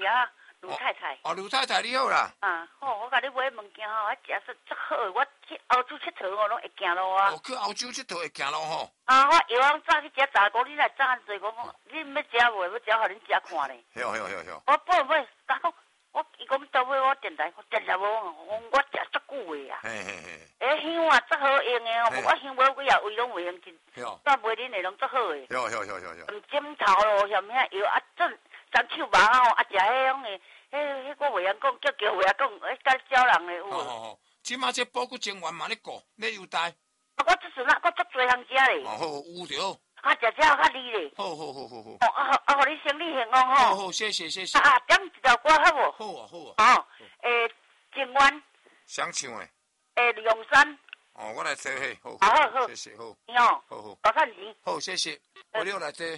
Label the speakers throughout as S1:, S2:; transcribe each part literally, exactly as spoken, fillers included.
S1: 啊，卢太太。
S2: 哦，卢太太你好啦。
S1: 啊，好，我甲你买物件吼，我食说足好，我去澳洲佚佗哦，拢会行路啊。
S2: 哦，去澳洲佚佗会行路吼。
S1: 啊，我药王早去食杂糕，你来早做讲，你要食袂？要食，互恁食看咧。
S2: 好好好好。
S1: 我买买，甲讲，我伊讲倒买我电台，我直直无，我食足久诶啊。
S2: 嘿嘿嘿。
S1: 诶，香啊，足好用诶哦，我香买几啊位拢袂用尽，
S2: 好。
S1: 我买恁诶拢足好诶。
S2: 好好好好好。
S1: 嗯，枕头咯，什么药啊，真长手毛哦，啊，食迄种诶。迄、迄个话人讲，叫叫话人讲，迄甲招人诶有。
S2: 好好好，即马这保骨精丸嘛咧顾，咧优待。
S1: 啊，我即阵啊，我足侪通食咧。
S2: 哦好，有着。
S1: 啊，食食较利咧。
S2: 好好好好好。
S1: 哦啊啊，互你生理幸福吼。
S2: 好好，谢谢谢谢。
S1: 啊啊，点一条歌好无？
S2: 好啊好
S1: 啊。哦，诶，精丸。
S2: 想唱诶。
S1: 诶，梁山。
S2: 哦，我来坐嘿，好。
S1: 好好好，
S2: 谢谢好。
S1: 哦。
S2: 好好。
S1: 多趁钱。
S2: 好，谢谢。我了来坐。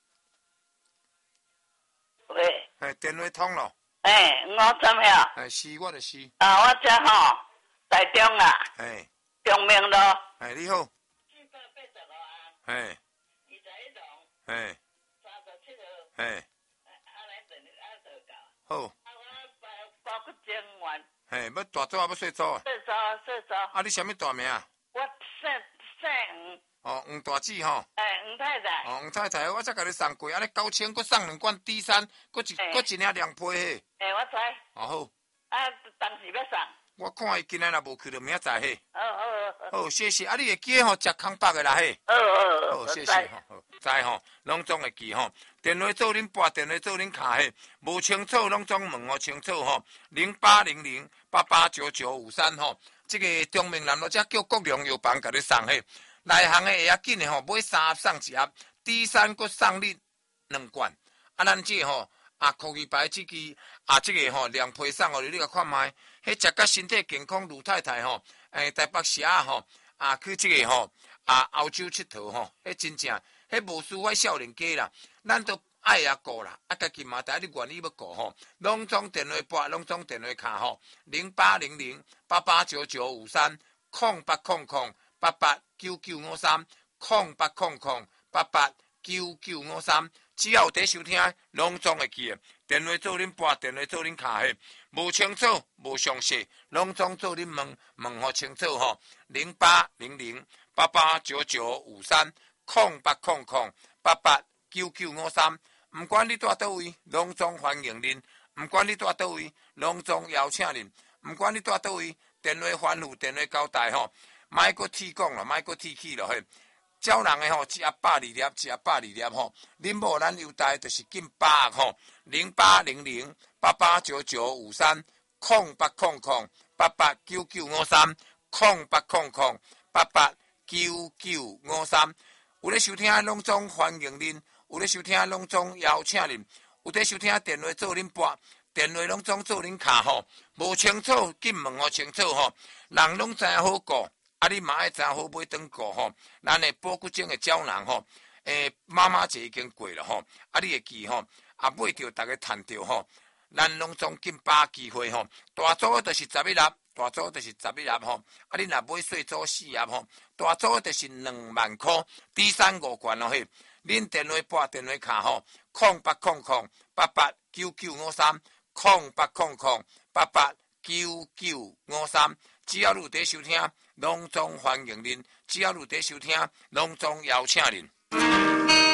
S1: 喂。
S2: 哎，电话通咯。
S1: 哎，我怎样？
S2: 哎，是，我就是。
S1: 啊，我这吼，台中啊。
S2: 哎。
S1: 中明路。
S2: 哎，你好。
S1: 四百八十六啊。
S2: 哎。
S1: 二十一栋。
S2: 哎。
S1: 三十七号。
S2: 哎。
S1: 啊来等你啊到到。
S2: 好。
S1: 啊，我包包骨精丸。
S2: 嘿，要大组啊，要细组啊？
S1: 细组细组。
S2: 啊，你什么大名啊？
S1: 我姓姓黄。
S2: 哦，黄大姊吼。
S1: 哎，黄太太。
S2: 哦，黄太太，我才甲你送过，安尼九千，佮送两罐 D 三，佮一佮一领凉皮嘿。
S1: 哎，我知。
S2: 哦好。
S1: 啊，当时要送。
S2: 我看伊今仔若无去，就明仔载嘿。
S1: 好好
S2: 好。好，谢谢。啊，你会记吼食康北的啦嘿。
S1: 好好
S2: 好，谢谢吼。好，知吼，拢总会记吼。电话做恁拨，电话做恁卡嘿。无清楚拢总问我清楚吼。零八零零八八九九五三吼。这个中明南路遮叫国良药房，甲你送嘿。内行的会较紧的吼，买三盒送一盒 ，D 三佮送你两罐。啊，咱这吼啊，酷鱼牌这支啊，这个吼凉皮送互你，你甲看卖。迄食甲身体健康，卢太太吼，诶，台北市啊吼啊，去这个吼啊澳洲佚佗吼，迄真正，迄无输我少年家啦，咱都爱也顾啦，啊，家己嘛，但你愿意要顾吼，拢总电话拨，拢总电话卡吼，零八零零八八九九五三，空八空空八八九九五三，空八空空八八九九五三，只要有在收听，拢总会记诶。电话做恁拨，电话做恁卡嘿，无清楚无详细，拢总做恁问问好清楚吼。零八零零八八九九五三，空八空空八八九九五三，唔管你住倒位，拢总欢迎恁；唔管你住倒位，拢总邀请恁；唔管你住倒位，电话反复，电话交代吼，莫搁铁讲啦，莫搁铁气咯嘿。招人的吼，一盒百二粒，一盒百二粒吼。恁某咱优待就是近百吼，零八零零八八九九五三，空八空空八八九九五三，空八空空八八九九五三。有咧收听拢总欢迎恁，有咧收听拢总邀请恁，有咧收听电话做恁拨，电话拢总做恁卡吼。无清楚紧问我清楚吼，人拢知影好顾。啊，你嘛爱知好买顿顾吼，咱的保骨精的胶囊吼，诶，妈妈节已经过了吼，啊，你会记吼，啊，买着大家趁着吼，咱拢总紧把机会吼，大组就是十一粒，大组就是十一粒吼，啊，你若买细组四粒吼，大组就是两万块，第三五罐咯嘿，恁电话拨电话卡吼，空八空空八八九九五三，空八空空八八九九五三，只要你有在收听。拢总欢迎恁，只要有在收听，拢总邀请恁。